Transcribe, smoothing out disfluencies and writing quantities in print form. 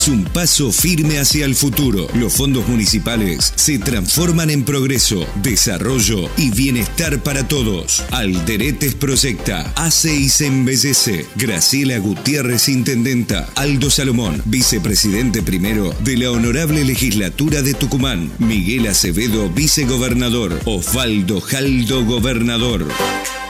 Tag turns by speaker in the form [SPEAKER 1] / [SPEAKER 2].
[SPEAKER 1] Un paso firme hacia el futuro. Los fondos municipales se transforman en progreso, desarrollo y bienestar para todos. Alderetes proyecta, hace y se embellece. Graciela Gutiérrez, intendenta. Aldo Salomón, vicepresidente primero de la Honorable Legislatura de Tucumán. Miguel Acevedo, vicegobernador. Osvaldo Jaldo, gobernador.